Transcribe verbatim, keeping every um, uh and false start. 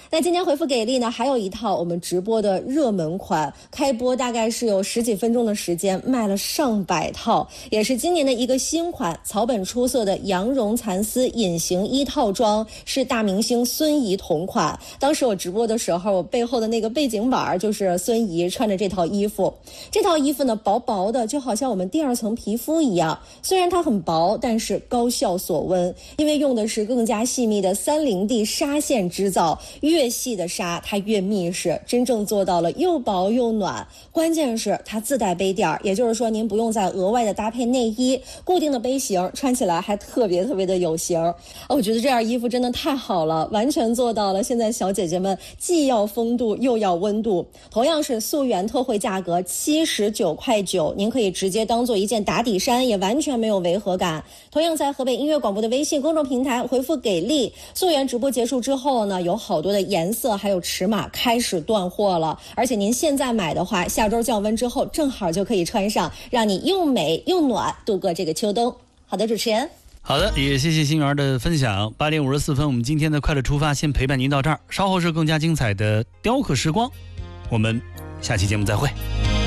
那今天回复给力呢，还有一套我们直播的热门款，开播大概是有十几分钟的时间，卖了上百套，也是今年的一个新款，草本出色的羊绒蚕丝隐形衣套装，是大明星孙怡同款。当时我直播的时候，我背后的那个背景板就是孙怡穿着这套衣服。这套衣服呢，薄薄的，就好像我们第二层皮肤一样，虽然它很薄，但是高效锁温，因为用的是更加细密的三零 D 纱线织造，越细的纱它越密实，真正做到了又薄又暖。关键是它自带杯垫，也就是说您不用再额外的搭配内衣，固定的杯型，穿起来还特别特别的有型。哦，我觉得这件衣服真的太好了，完全做到了现在小姐姐们既要风度又要温度。同样是溯源特惠价格七十九块九，您可以直接当做一件打底衫，也完全没有违和感。同样在河北音乐广播的微信公众平台回复给力，溯源直播结束之后呢，有好多的颜色还有尺码开始断货了，而且您现在买的话，下周降温之后正好就可以穿上，让你又美又暖度过这个秋冬。好的，主持人。 好的，也谢谢心源的分享。八点五十四分，我们今天的快乐出发先陪伴您到这儿，稍后是更加精彩的雕刻时光，我们下期节目再会。